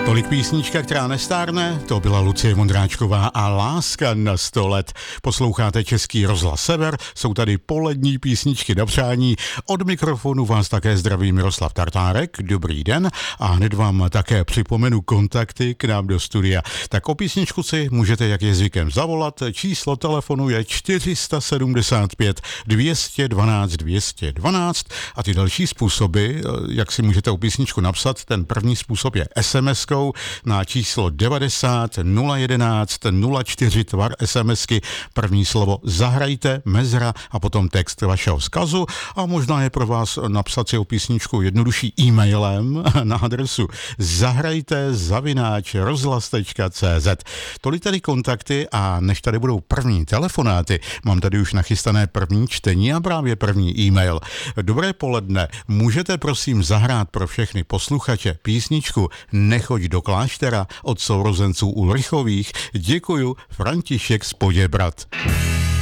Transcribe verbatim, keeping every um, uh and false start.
Tolik písnička, která nestárne, to byla Lucie Vondráčková a Láska na sto let. Posloucháte Český rozhlas Sever, jsou tady polední písničky na přání. Od mikrofonu vás také zdraví Miroslav Tartárek, dobrý den a hned vám také připomenu kontakty k nám do studia. Tak o písničku si můžete, jak je zvykem, zavolat. Číslo telefonu je čtyři sedmdesát pět dvě stě dvanáct dvě stě dvanáct a ty další způsoby, jak si můžete o písničku napsat, ten první způsob je es em eskou na číslo devadesát nula jedenáct nula čtyři tvar SMSky, první slovo zahrajte, mezra a potom text vašeho vzkazu a možná je pro vás napsat si o písničku jednodušší e-mailem na adresu zahrajte zavináč rozhlas tečka cé zet. Tolik tady kontakty a než tady budou první telefonáty, mám tady už nachystané první čtení a právě první e-mail. Dobré poledne, můžete prosím zahrát pro všechny posluchače písničku Nechoď do kláštera od sourozenců Ulrichových. Děkuju, František z Poděbrad.